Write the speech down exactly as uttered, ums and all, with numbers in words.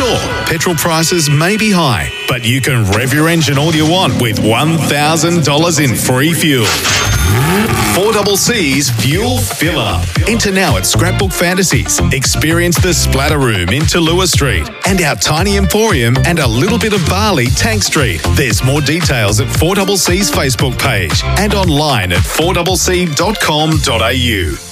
Sure, petrol prices may be high, but you can rev your engine all you want with one thousand dollars in free fuel. four C C's Fuel Filler. Enter now at Scrapbook Fantasies. Experience the Splatter Room in Tallulah Street and our tiny emporium and a little bit of barley, Tank Street. There's more details at four C C's Facebook page and online at four c c dot com dot a u.